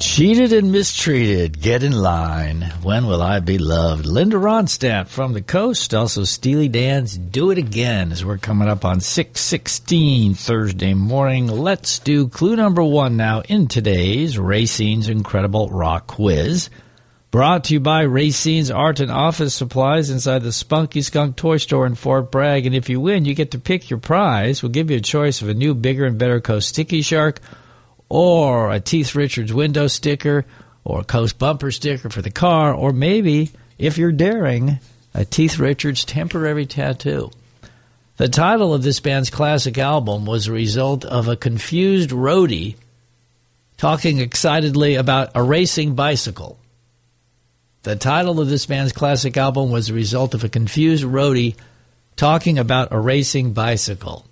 Cheated and mistreated. Get in line. When will I be loved? Linda Ronstadt from the coast. Also Steely Dan's Do It Again as we're coming up on 6/16 Thursday morning. Let's do clue number 1 now in today's Racine's Incredible Rock Quiz. Brought to you by Racine's Art and Office Supplies inside the Spunky Skunk Toy Store in Fort Bragg. And if you win, you get to pick your prize. We'll give you a choice of a new Bigger and Better Coast Sticky Shark, or a Teeth Richards window sticker, or a Coast bumper sticker for the car, or maybe, if you're daring, a Teeth Richards temporary tattoo. The title of this band's classic album was a result of a confused roadie talking excitedly about a racing bicycle. The title of this band's classic album was a result of a confused roadie talking about a racing bicycle.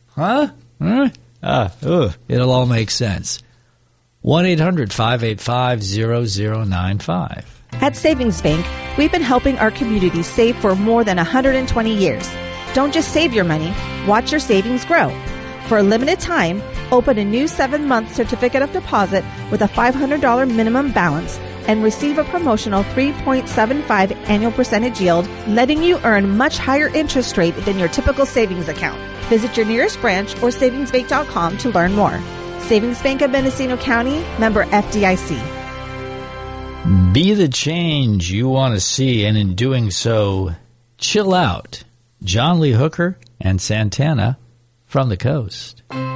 It'll all make sense. 1-800-585-0095. At Savings Bank, we've been helping our community save for more than 120 years. Don't just save your money, watch your savings grow. For a limited time, open a new 7-month certificate of deposit with a $500 minimum balance and receive a promotional 3.75 annual percentage yield, letting you earn much higher interest rate than your typical savings account. Visit your nearest branch or savingsbank.com to learn more. Savings Bank of Mendocino County, member FDIC. Be the change you want to see, and in doing so, chill out. John Lee Hooker and Santana from the coast.